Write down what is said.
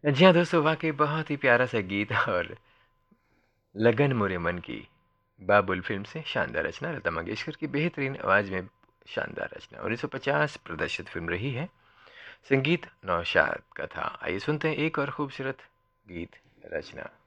जी हाँ दोस्तों, वाक़ई बहुत ही प्यारा सा गीत और लगन मोरे मन की बाबुल फ़िल्म से शानदार रचना, लता मंगेशकर की बेहतरीन आवाज़ में शानदार रचना 1950 प्रदर्शित फ़िल्म रही है। संगीत नौशाद का था। आइए सुनते हैं एक और खूबसूरत गीत रचना।